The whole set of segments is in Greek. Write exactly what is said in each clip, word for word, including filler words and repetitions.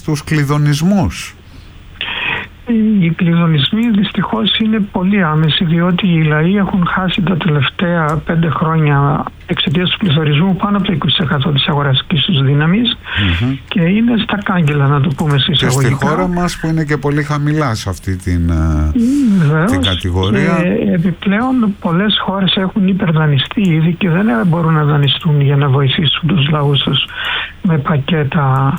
στους κλειδονισμούς. Οι κλειδονισμοί δυστυχώς είναι πολύ άμεση, διότι οι λαοί έχουν χάσει τα τελευταία πέντε χρόνια εξαιτίας του πληθωρισμού πάνω από το είκοσι τοις εκατό της αγοραστικής τους δύναμης mm-hmm. και είναι στα κάγκελα, να το πούμε εισαγωγικά. Και στη χώρα μας που είναι και πολύ χαμηλά σε αυτή την, Βεβαίως, την κατηγορία. Και επιπλέον πολλές χώρες έχουν υπερδανιστεί ήδη και δεν μπορούν να δανειστούν για να βοηθήσουν τους λαούς τους με πακέτα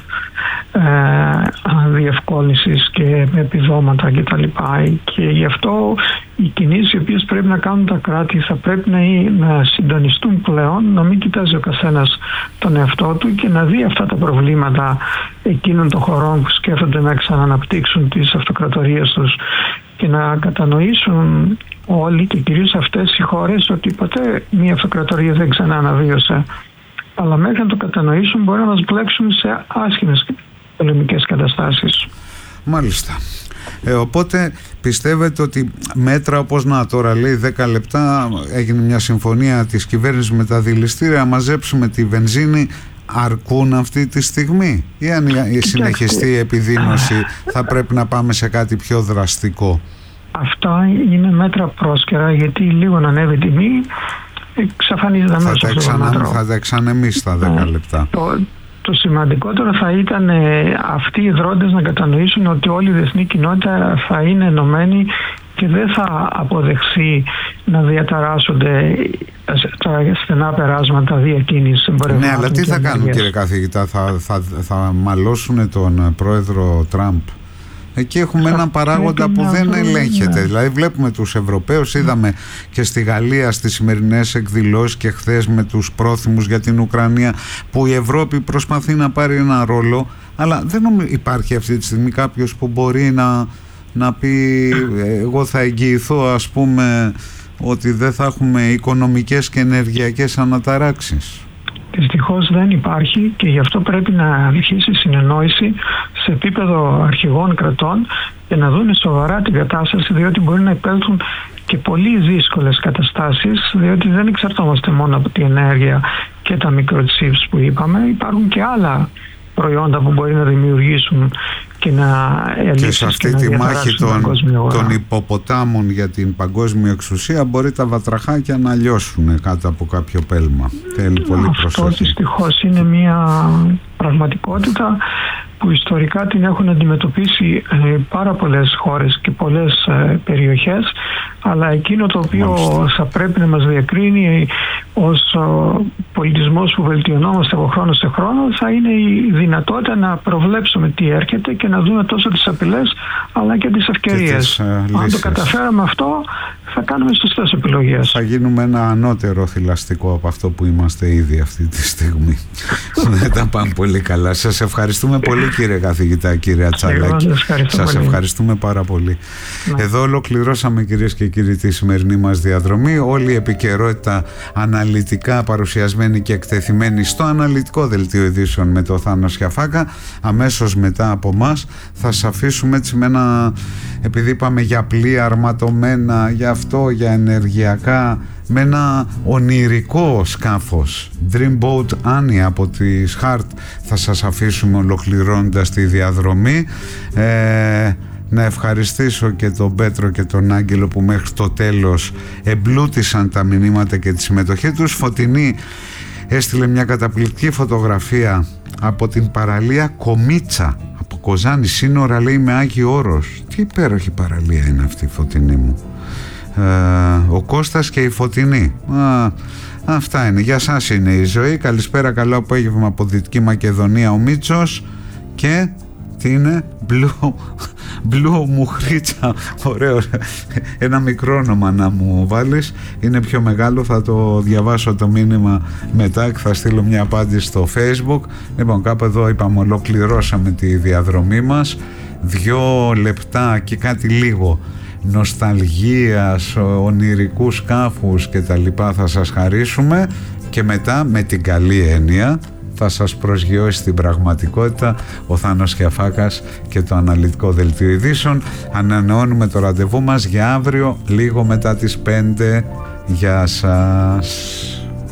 ε, διευκόλυνσης και με επιδόματα κτλ. Και γι' αυτό οι κινήσεις οι οποίες πρέπει να κάνουν τα κράτη θα πρέπει να, να συντονιστούν πλέον, να μην κοιτάζει ο καθένας τον εαυτό του και να δει αυτά τα προβλήματα εκείνων των χωρών που σκέφτονται να ξαναναπτύξουν τις αυτοκρατορίες τους και να κατανοήσουν όλοι και κυρίως αυτές οι χώρες ότι ποτέ μία αυτοκρατορία δεν ξανά αναβίωσε. Αλλά μέχρι να το κατανοήσουν μπορεί να μας μπλέξουν σε άσχημες πολεμικές καταστάσεις. Μάλιστα. Ε, οπότε πιστεύετε ότι μέτρα όπως να τώρα λέει δέκα λεπτά έγινε μια συμφωνία της κυβέρνησης με τα δηληστήρια, μαζέψουμε τη βενζίνη, αρκούν αυτή τη στιγμή ή αν η συνεχιστεί η επιδείνωση θα πρέπει να πάμε σε κάτι πιο δραστικό? Αυτά είναι μέτρα πρόσκαιρα, γιατί λίγο να ανέβει τιμή εξαφανίζεται αμέσως. Θα τα, εξανα, θα τα εξανεμίσει στα δέκα λεπτά. Το, το σημαντικότερο θα ήταν ε, αυτοί οι δρόντες να κατανοήσουν ότι όλη η διεθνή κοινότητα θα είναι ενωμένη και δεν θα αποδεχθεί να διαταράσσονται τα στενά περάσματα διακίνησης εμπορευμάτων. Ναι, αλλά τι θα κάνουν, κύριε καθηγητά, θα, θα, θα μαλώσουν τον πρόεδρο Τραμπ? Εκεί έχουμε έναν παράγοντα που δεν ελέγχεται. Δηλαδή βλέπουμε τους Ευρωπαίους, είδαμε και στη Γαλλία στις σημερινές εκδηλώσεις και χθες με τους πρόθυμους για την Ουκρανία, που η Ευρώπη προσπαθεί να πάρει ένα ρόλο, αλλά δεν νομίζω υπάρχει αυτή τη στιγμή κάποιος που μπορεί να, να πει εγώ θα εγγυηθώ, ας πούμε, ότι δεν θα έχουμε οικονομικές και ενεργειακές αναταράξεις. Δυστυχώς δεν υπάρχει και γι' αυτό πρέπει να αρχίσει συνεννόηση σε επίπεδο αρχηγών κρατών και να δουν σοβαρά την κατάσταση, διότι μπορεί να υπέλθουν και πολύ δύσκολες καταστάσεις, διότι δεν εξαρτώμαστε μόνο από την ενέργεια και τα microchips που είπαμε, υπάρχουν και άλλα προϊόντα που μπορεί να δημιουργήσουν και να ελύσουν. Και σε αυτή και τη μάχη των, των υποποτάμων για την παγκόσμια εξουσία μπορεί τα βατραχάκια να λιώσουν κάτω από κάποιο πέλμα. Θέλει πολύ προσοχή. Αυτό δυστυχώς είναι μια πραγματικότητα που ιστορικά την έχουν αντιμετωπίσει ε, πάρα πολλές χώρες και πολλές ε, περιοχές, αλλά εκείνο το οποίο Μάλιστα. θα πρέπει να μας διακρίνει ως ο πολιτισμός που βελτιωνόμαστε από χρόνο σε χρόνο θα είναι η δυνατότητα να προβλέψουμε τι έρχεται και να δούμε τόσο τις απειλές αλλά και τις ευκαιρίες. Και τις, uh, Αν το καταφέραμε αυτό θα κάνουμε σωστές επιλογές. Θα γίνουμε ένα ανώτερο θηλαστικό από αυτό που είμαστε ήδη αυτή τη στιγμή. Δεν τα πάμε πολύ καλά. Σας ευχαριστούμε πολύ, κύριε καθηγητά, κύριε Ατσαλάκη. Σας ευχαριστούμε πάρα πολύ. Ναι. Εδώ ολοκληρώσαμε, κυρίες και κύριοι, τη σημερινή μας διαδρομή. Όλη η επικαιρότητα αναλυτικά παρουσιασμένη και εκτεθειμένη στο αναλυτικό δελτίο ειδήσεων με το Θάνο Σιαφάκα. Αμέσως μετά από μας θα σας αφήσουμε έτσι με ένα, επειδή είπαμε για πλοία αρματωμένα, για αυτό, για ενεργειακά, με ένα ονειρικό σκάφος, Dreamboat Annie από τη Χαρτ, θα σας αφήσουμε ολοκληρώνοντας τη διαδρομή. ε, Να ευχαριστήσω και τον Πέτρο και τον Άγγελο που μέχρι το τέλος εμπλούτησαν τα μηνύματα και τη συμμετοχή τους. Φωτεινή έστειλε μια καταπληκτική φωτογραφία από την παραλία Κομίτσα, από Κοζάνη, σύνορα λέει με Άγιο Όρος. Τι υπέροχη παραλία είναι αυτή, Φωτεινή μου. Ε, ο Κώστας και η Φωτεινή. Α, αυτά είναι, για σας είναι η ζωή. Καλησπέρα, καλό απόγευμα από Δυτική Μακεδονία ο Μίτσος. Και τι είναι, Blue, Blue Μουχρίτσα, ωραίο, ένα μικρό όνομα να μου βάλεις, είναι πιο μεγάλο, θα το διαβάσω το μήνυμα μετά και θα στείλω μια απάντηση στο Facebook. Λοιπόν, κάπου εδώ είπαμε ολοκληρώσαμε τη διαδρομή μας, δυο λεπτά και κάτι λίγο νοσταλγίας, ονειρικού σκάφους και τα λοιπά θα σας χαρίσουμε και μετά με την καλή έννοια θα σας προσγειώσει στην πραγματικότητα ο Θάνος Σιαφάκας και το αναλυτικό δελτίο ειδήσεων. Ανανεώνουμε το ραντεβού μας για αύριο λίγο μετά τις πέντε. Γεια σας.